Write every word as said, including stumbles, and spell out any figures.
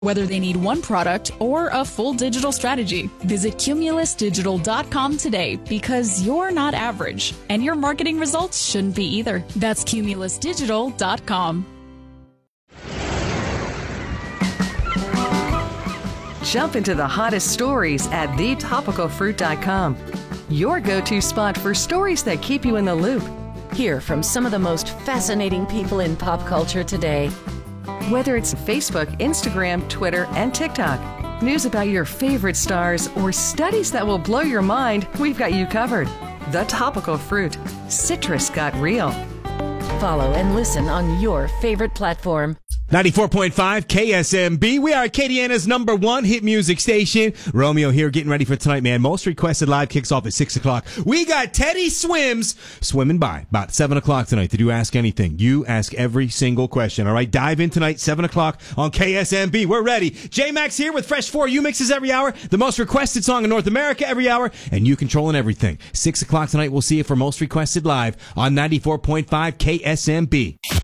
whether they need one product or a full digital strategy. Visit Cumulus Digital dot com today because you're not average and your marketing results shouldn't be either. That's Cumulus Digital dot com. Jump into the hottest stories at the topical fruit dot com. Your go-to spot for stories that keep you in the loop. Hear from some of the most fascinating people in pop culture today. Whether it's Facebook, Instagram, Twitter, and TikTok, news about your favorite stars, or studies that will blow your mind, we've got you covered. The Topical Fruit. Citrus got real. Follow and listen on your favorite platform. ninety-four point five K S M B. We are Acadiana's number one hit music station. Romeo here getting ready for tonight, man. Most requested live kicks off at six o'clock. We got Teddy Swims swimming by about seven o'clock tonight to do Ask Anything. You ask every single question, all right? Dive in tonight, seven o'clock on K S M B. We're ready. J-Max here with Fresh four U mixes every hour, the most requested song in North America every hour, and you controlling everything. six o'clock tonight, we'll see you for Most Requested Live on ninety-four point five K S M B.